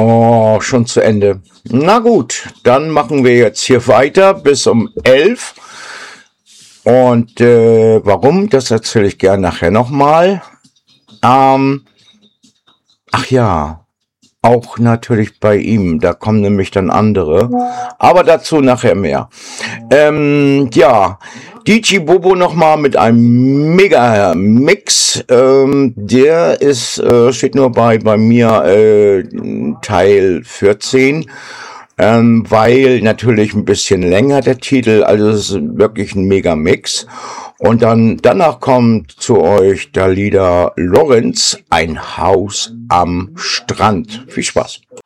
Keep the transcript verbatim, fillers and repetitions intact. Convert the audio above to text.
Oh, schon zu Ende. Na gut, dann machen wir jetzt hier weiter bis um elf. Und äh, warum, das erzähle ich gern nachher nochmal. Ähm, ach ja, auch natürlich bei ihm, da kommen nämlich dann andere. Aber dazu nachher mehr. Ähm, ja, D J Bobo nochmal mit einem Mega-Mix. Ähm, der ist, äh, steht nur bei, bei mir äh, Teil vierzehn. Ähm, weil natürlich ein bisschen länger der Titel, also es ist wirklich ein Mega-Mix. Und dann danach kommt zu euch der Lieder Lorenz, ein Haus am Strand. Viel Spaß.